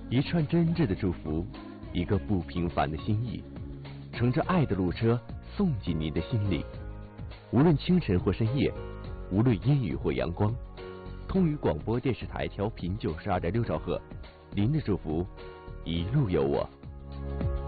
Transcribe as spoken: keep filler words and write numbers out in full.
一串真挚的祝福，一个不平凡的心意，乘着爱的路车送进您的心里。无论清晨或深夜，无论阴雨或阳光，通宇广播电视台调频九十二点六兆赫，您的祝福一路有我。